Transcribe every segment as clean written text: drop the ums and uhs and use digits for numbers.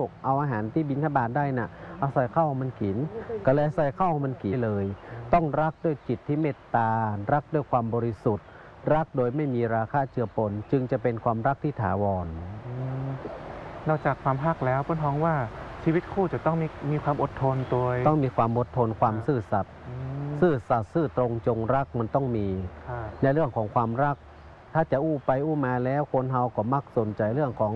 ลูกเอาอาหารที่บิณฑบาตได้น่ะเอาใส่ข้าวมันกินก็เลยใส่ข้าวมันกินเลยต้องรักด้วยจิตที่เมตตารักด้วยความบริสุทธิ์รักโดยไม่มีราคะเจือปนจึงจะเป็นความรักที่ถาวรนอกจากความฮักแล้วเปิ้นท้องว่าชีวิตคู่จะต้องมีความอดทนตัวต้องมีความอดทนความซื่อสัตย์ซื่อตรงจงรักมันต้องมีในเรื่องของความรักถ้าจะอู้ไปอู้มาแล้วคนเฮาก็มักสนใจเรื่องของ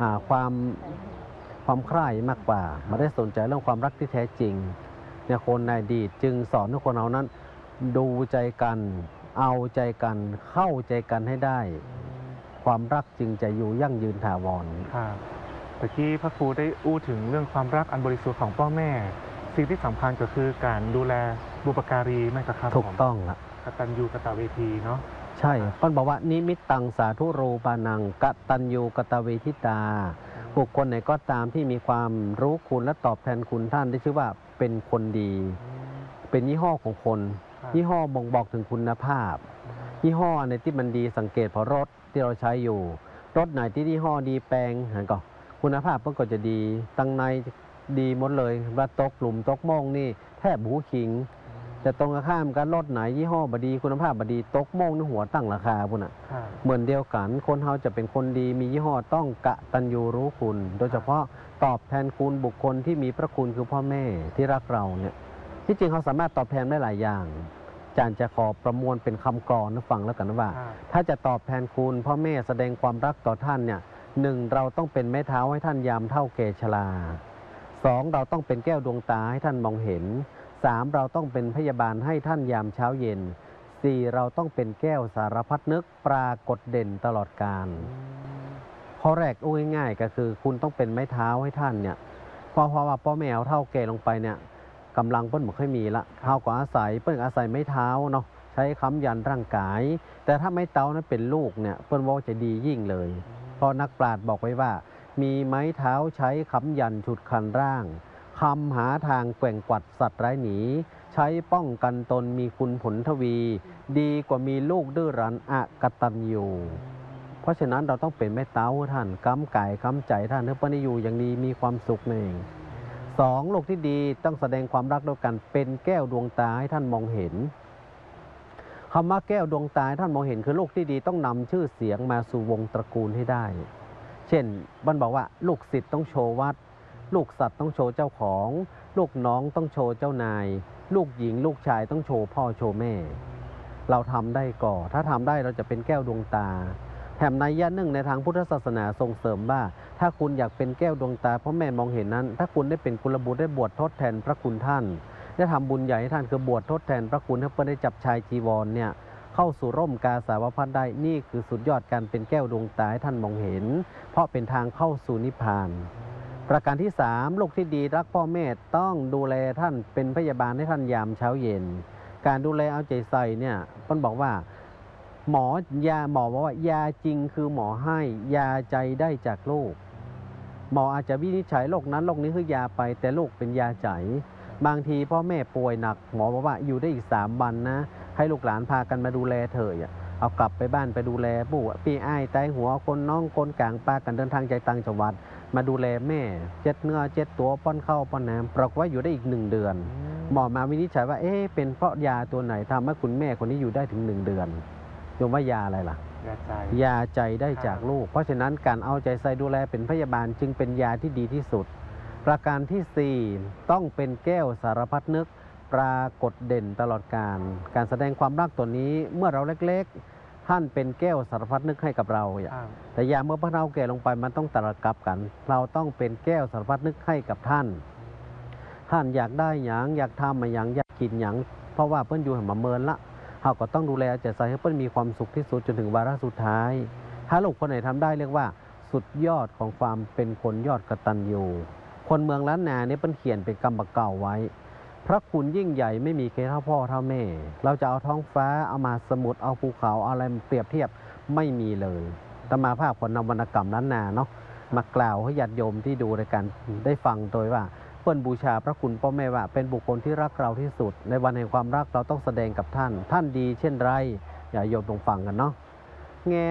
ความใคร่มากกว่าไม่ได้สนใจเรื่องความรักที่แท้จริงเนี่ยคนในอดีตจึงสอนให้คนเรานั้นดูใจกันเอาใจกันเข้าใจกันให้ได้ความรักจึงจะอยู่ยั่งยืนถาวรตะกี้พระครูได้อู้ถึงเรื่องความรักอันบริสุทธิ์ของพ่อแม่สิ่งที่สำคัญก็คือการดูแลบุปการีไม่กระครับถูกต้องละกตัญญูกตเวทีเนาะใช่ท่านบอกว่านิมิตตังสาธุรูปานังกตัญญูกตเวทิตาบุคคลไหนก็ตามที่มีความรู้คุณและตอบแทนคุณท่านได้ชื่อว่าเป็นคนดีเป็นยี่ห้อของคนยี่ห้อบ่งบอกถึงคุณภาพยี่ห้อในที่มันดีสังเกตเพราะรถที่เราใช้อยู่รถไหนที่ยี่ห้อดีแปลงเห็นก็คุณภาพมันก็จะดีตั้งในดีหมดเลยว่าตกหลุมตกม่องนี่แทบหูขิงแต่ตรงข้ามกันรถไหนยี่ห้อบดีคุณภาพบดีตกม่องในหัวตั้งราคาพุ่นเหมือนเดียวกันคนเฮาจะเป็นคนดีมียี่ห้อต้องกตัญญูรู้คุณโดยเฉพาะตอบแทนคุณบุคคลที่มีพระคุณคือพ่อแม่ที่รักเราเนี่ยที่จริงเขาสามารถตอบแทนได้หลายอย่างอาจารย์จะขอประมวลเป็นคำกลอนให้ฟังแล้วกันว่าถ้าจะตอบแทนคุณพ่อแม่แสดงความรักต่อท่านเนี่ยหนึ่งเราต้องเป็นไม้เท้าให้ท่านยามเท่าแก่ชราสองเราต้องเป็นแก้วดวงตาให้ท่านมองเห็นสามเราต้องเป็นพยาบาลให้ท่านยามเช้าเย็นสี่เราต้องเป็นแก้วสารพัดนึกปรากฏเด่นตลอดกาลข้อแรกง่ายๆก็คือคุณต้องเป็นไม้เท้าให้ท่านเนี่ยเพราะว่าพ่อแม่เท่าแก่ลงไปเนี่ยกำลังเปิ้ลไม่ค่อยมีละเท้าก็อาศัยเปิ้ลอาศัยไม้เท้าเนาะใช้ค้ำยันร่างกายแต่ถ้าไม้เท้านั้นเป็นลูกเนี่ยเปิ้ลว่าจะดียิ่งเลยเพราะนักปราชญ์บอกไว้ว่ามีไม้เท้าใช้ค้ำยันฉุดคันร่างคำหาทางแกว่งกวัดสัตว์ไร้หนีใช้ป้องกันตนมีคุณผลทวีดีกว่ามีลูกดื้อรั้นอกตัญญูเพราะฉะนั้นเราต้องเป็นแม่เต้าท่านค้ำกายค้ำใจท่านเพื่อปณิอยู่อย่างดีมีความสุขนั่นเองสองลูกที่ดีต้องแสดงความรักด้วยกันเป็นแก้วดวงตาให้ท่านมองเห็นคำว่าแก้วดวงตาให้ท่านมองเห็นคือลูกที่ดีต้องนำชื่อเสียงมาสู่วงตระกูลให้ได้เช่นมันบอกว่าลูกศิษย์ต้องโชว์วัดลูกสัตว์ต้องโชว์เจ้าของลูกน้องต้องโชว์เจ้านายลูกหญิงลูกชายต้องโชว์พ่อโชว์แม่เราทำได้ก่อถ้าทำได้เราจะเป็นแก้วดวงตาแถมนัยยะหนึ่งในทางพุทธศาสนาส่งเสริมว่าถ้าคุณอยากเป็นแก้วดวงตาเพราะแม่มองเห็นนั้นถ้าคุณได้เป็นกุลบุตรได้บวชทดแทนพระคุณท่านได้ทำบุญใหญ่ให้ท่านคือบวชทดแทนพระคุณให้เพื่อได้จับชายจีวรเนี่ยเข้าสู่ร่มกาสาวพัสได้นี่คือสุดยอดการเป็นแก้วดวงตาให้ท่านมองเห็นเพราะเป็นทางเข้าสู่นิพพานประการที่3ลูกที่ดีรักพ่อแม่ต้องดูแลท่านเป็นพยาบาลให้ท่านยามเช้าเย็นการดูแลเอาใจใส่เนี่ยต้นบอกว่าหมอบอกว่ายาจริงคือหมอให้ยาใจได้จากลูกหมออาจจะวินิจฉัยโรคนั้นโรคนี้คือยาไปแต่ลูกเป็นยาใจบางทีพ่อแม่ป่วยหนักหมอบอกว่าอยู่ได้อีก3 วันนะให้ลูกหลานพากันมาดูแลเถอะเอากลับไปบ้านไปดูแลปู่พี่อ้ายไตหัวคนน้องคนกลางปากันเดินทางใจต่างจังหวัดมาดูแลแม่เจ็ดเนื้อเจ็ดตัวป้อนข้าวป้อนน้ำปรากฏว่าอยู่ได้อีก1 เดือนหมอมาวินิจฉัยว่าเป็นเพราะยาตัวไหนทำให้คุณแม่คนนี้อยู่ได้ถึง1 เดือนโยมว่ายาอะไรล่ะยาใจได้จากลูกเพราะฉะนั้นการเอาใจใส่ดูแลเป็นพยาบาลจึงเป็นยาที่ดีที่สุดประการที่4ต้องเป็นแก้วสารพัดนึกปรากฏเด่นตลอดการแสดงความรักตัวนี้เมื่อเราเล็กๆท่านเป็นแก้วสารพัดนึกให้กับเราแต่ยามเมื่อพระเราแก่ลงไปมันต้องตระกับกันเราต้องเป็นแก้วสารพัดนึกให้กับท่านอยากได้หยังอยากทำมาหยังอยากกินหยังเพราะว่าเพิ่นอยู่ให้มาเมินละเราก็ต้องดูแลใจใส่ให้เพิ่นมีความสุขที่สุดจนถึงวาระสุดท้ายถ้าลูกคนไหนทำได้เรียกว่าสุดยอดของความเป็นคนยอดกตัญญูคนเมืองล้านนาเนี่ยเพิ่นเขียนเป็นกำบักเก่าไว้พระคุณยิ่งใหญ่ไม่มีใครเท่าพ่อเท่าแม่เราจะเอาท้องฟ้าเอามาสมุทรเอาภูเขาอะไรเปรียบเทียบไม่มีเลยตมาภาพคนนวรรณกรรมล้านนาเนาะมากล่าวให้ญาติโยมที่ดูรายการได้ฟังโดยว่าเพิ่นบูชาพระคุณพ่อแม่ว่าเป็นบุคคลที่รักเราที่สุดในวันแห่งความรักเราต้องแสดงกับท่านดีเช่นไรอย่าโยมต้องฟังกันเนาะ